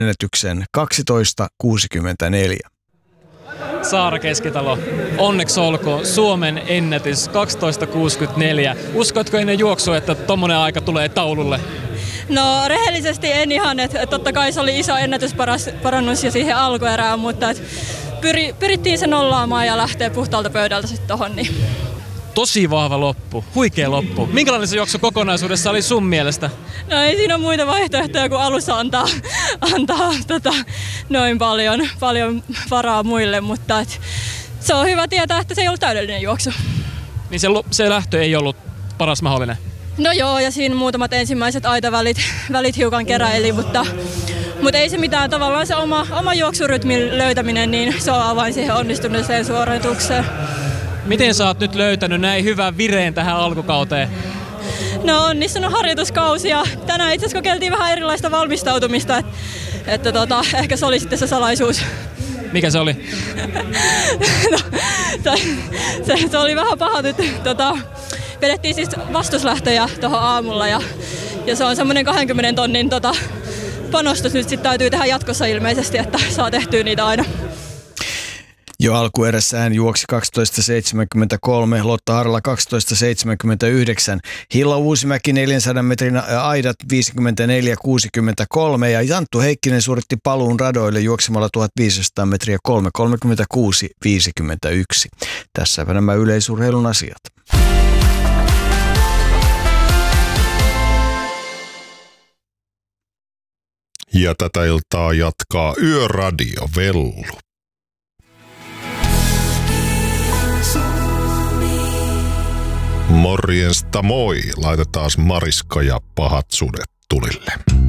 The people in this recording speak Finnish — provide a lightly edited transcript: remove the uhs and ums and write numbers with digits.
ennätyksen 12.64. Saara Keskitalo, onneksi olkoon Suomen ennätys 12.64. Uskotko ennen juoksua, että tommonen aika tulee taululle? No rehellisesti en ihan, että totta kai se oli iso ennätysparannus jo siihen alkuerään, mutta pyrittiin se nollaamaan ja lähtee puhtaalta pöydältä sitten tohon. Niin. Tosi vahva loppu, huikea loppu. Minkälainen se juoksu kokonaisuudessa oli sun mielestä? No ei siinä ole muita vaihtoehtoja kuin alussa antaa noin paljon varaa muille, mutta se on hyvä tietää, että se ei ollut täydellinen juoksu. Niin se lähtö ei ollut paras mahdollinen? No joo, ja siinä muutamat ensimmäiset aitavälit hiukan keräili, mutta ei se mitään. Tavallaan se oma juoksurytmin löytäminen, niin se on avain siihen onnistuneeseen suoritukseen. Miten sä oot nyt löytänyt näin hyvän vireen tähän alkukauteen? No onnistunut harjoituskausi ja tänään itse asiassa kokeiltiin vähän erilaista valmistautumista, että ehkä se oli sitten se salaisuus. Mikä se oli? No, se oli vähän paha nyt. Vedettiin siis vastuslähtöjä tuohon aamulla ja se on semmoinen 20 tonnin panostus nyt sitten täytyy tehdä jatkossa ilmeisesti, että saa tehtyä niitä aina. Jo alkuerässä hän juoksi 12.73, Lotta Harala 12.79, Hilla Uusimäki 400 metrin aidat 54.63 ja Janttu Heikkinen suoritti paluun radoille juoksemalla 1500 metriä 3.36.51. Tässäpä nämä yleisurheilun asiat. Ja tätä iltaa jatkaa Yöradio Vellu. Morjesta moi, laitetaan Mariska ja pahat sudet tulille.